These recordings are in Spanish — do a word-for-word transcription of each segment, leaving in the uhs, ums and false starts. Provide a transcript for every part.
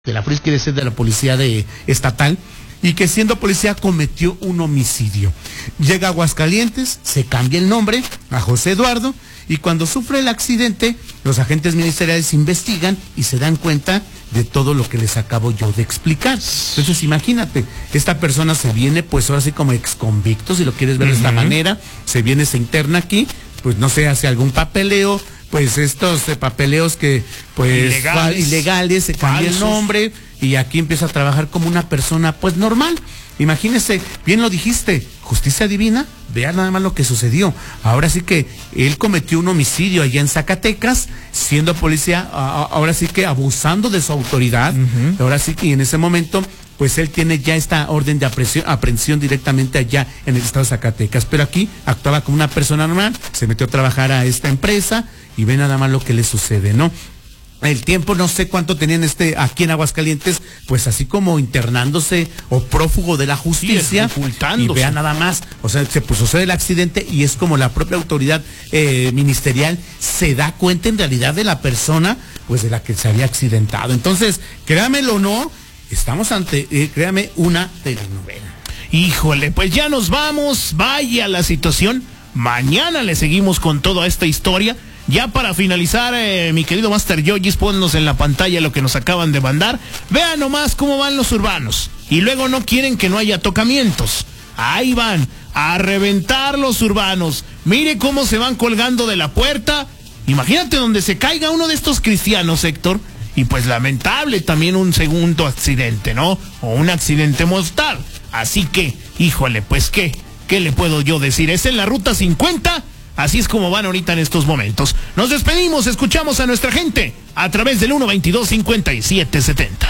de la policía, quiere ser de la policía de estatal, y que siendo policía cometió un homicidio. Llega a Aguascalientes, se cambia el nombre a José Eduardo, y cuando sufre el accidente, los agentes ministeriales investigan y se dan cuenta de todo lo que les acabo yo de explicar. Entonces imagínate, esta persona se viene, pues ahora sí como exconvicto, si lo quieres ver uh-huh. de esta manera, se viene, se interna aquí, pues no sé, hace algún papeleo, pues estos eh, papeleos que pues ilegales, ilegales se cambia el nombre y aquí empieza a trabajar como una persona pues normal. Imagínese, bien lo dijiste, justicia divina, vea nada más lo que sucedió. Ahora sí que él cometió un homicidio allá en Zacatecas, siendo policía, ahora sí que abusando de su autoridad, uh-huh. ahora sí que en ese momento pues él tiene ya esta orden de aprehensión, aprehensión directamente allá en el estado de Zacatecas, pero aquí actuaba como una persona normal, se metió a trabajar a esta empresa y ve nada más lo que le sucede, ¿no? El tiempo, no sé cuánto tenían este aquí en Aguascalientes, pues así como internándose o prófugo de la justicia, sí, y vea nada más, o sea, se pues, sucede el accidente y es como la propia autoridad eh, ministerial se da cuenta en realidad de la persona, pues de la que se había accidentado. Entonces, créamelo o no, estamos ante, eh, créame, una telenovela. Híjole, pues ya nos vamos, vaya la situación, mañana le seguimos con toda esta historia. Ya para finalizar, eh, mi querido Master Yogis, ponnos en la pantalla lo que nos acaban de mandar. Vean nomás cómo van los urbanos. Y luego no quieren que no haya tocamientos. Ahí van, a reventar los urbanos. Mire cómo se van colgando de la puerta. Imagínate donde se caiga uno de estos cristianos, Héctor. Y pues lamentable también un segundo accidente, ¿no? O un accidente mortal. Así que, híjole, pues qué, ¿qué le puedo yo decir? Es en la ruta cincuenta. Así es como van ahorita en estos momentos. Nos despedimos, escuchamos a nuestra gente a través del uno veintidós cincuenta y siete setenta.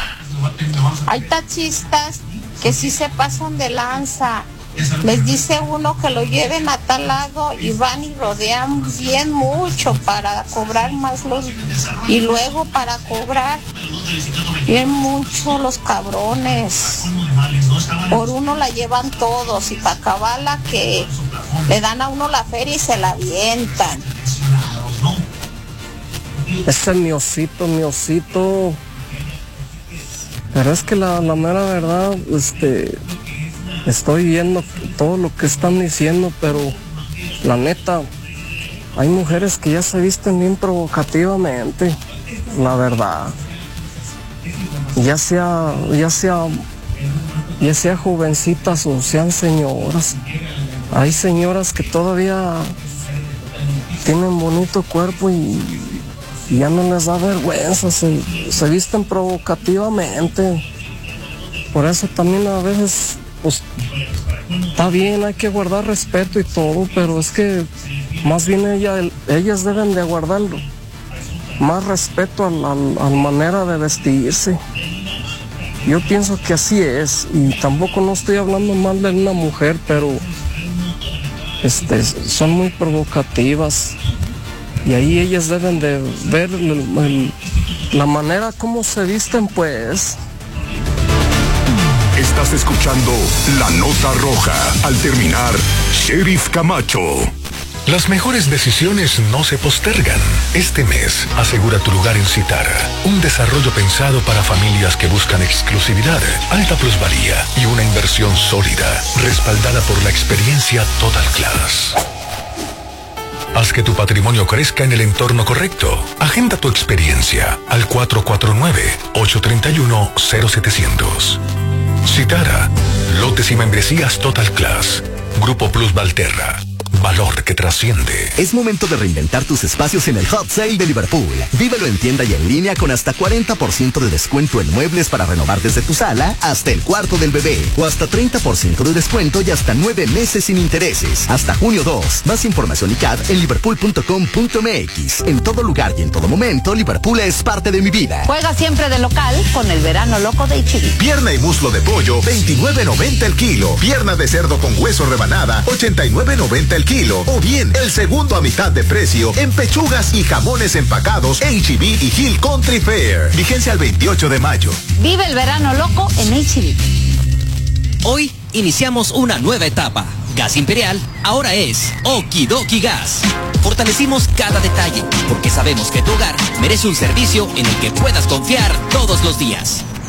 Hay taxistas que sí se pasan de lanza. Les dice uno que lo lleven a tal lado y van y rodean bien mucho para cobrar más los... Y luego para cobrar bien mucho los cabrones. Por uno la llevan todos y para acabarla que le dan a uno la feria y se la avientan. Ese es mi osito, mi osito. Pero es que la, la mera verdad, este... estoy viendo todo lo que están diciendo, pero la neta, hay mujeres que ya se visten bien provocativamente, la verdad. Ya sea, ya sea, ya sea jovencitas o sean señoras. Hay señoras que todavía tienen bonito cuerpo y, y ya no les da vergüenza, se, se visten provocativamente. Por eso también a veces... pues está bien, hay que guardar respeto y todo, pero es que más bien ella, ellas deben de guardar más respeto a la, a la manera de vestirse. Yo pienso que así es, y tampoco no estoy hablando mal de una mujer, pero este, son muy provocativas y ahí ellas deben de ver el, el, la manera como se visten, pues. Estás escuchando La Nota Roja. Al terminar, Sheriff Camacho. Las mejores decisiones no se postergan. Este mes, asegura tu lugar en Citara. Un desarrollo pensado para familias que buscan exclusividad, alta plusvalía y una inversión sólida, respaldada por la experiencia Total Class. Haz que tu patrimonio crezca en el entorno correcto. Agenda tu experiencia al cuatro cuatro nueve, ocho tres uno, cero setecientos. Citara, lotes y membresías Total Class. Grupo Plus Valterra. Valor que trasciende. Es momento de reinventar tus espacios en el Hot Sale de Liverpool. Vívelo en tienda y en línea con hasta cuarenta por ciento de descuento en muebles para renovar desde tu sala hasta el cuarto del bebé. O hasta treinta por ciento de descuento y hasta nueve meses sin intereses. Hasta junio dos. Más información y C A D en liverpool punto com punto m x. En todo lugar y en todo momento, Liverpool es parte de mi vida. Juega siempre de local con el verano loco de H E B. Pierna y muslo de pollo, veintinueve noventa el kilo. Pierna de cerdo con hueso rebanada, ochenta y nueve noventa el kilo. O bien, el segundo a mitad de precio en pechugas y jamones empacados H E B y Hill Country Fair. Vigencia al veintiocho de mayo. Vive el verano loco en H E B. Hoy iniciamos una nueva etapa. Gas Imperial ahora es Okidoki Gas. Fortalecimos cada detalle porque sabemos que tu hogar merece un servicio en el que puedas confiar todos los días.